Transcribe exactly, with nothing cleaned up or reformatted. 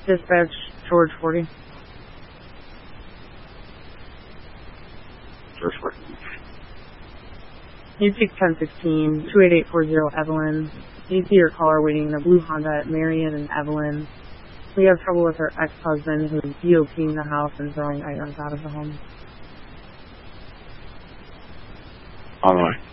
Dispatch, George forty. George forty. You take ten sixteen, two eight eight four zero Evelyn. You see your caller waiting in a blue Honda at Marion and Evelyn. We have trouble with her ex-husband who's BOPing the house and throwing items out of the home. On the way.